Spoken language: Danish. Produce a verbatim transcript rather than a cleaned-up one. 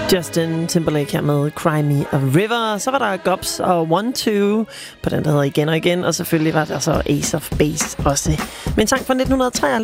Justin Timberlake her med Cry Me a River. Så var der Gobs og One Two på den, der hedder Igen og Igen. Og selvfølgelig var der så Ace of Base også. Men en sang fra nitten treoghalvfems.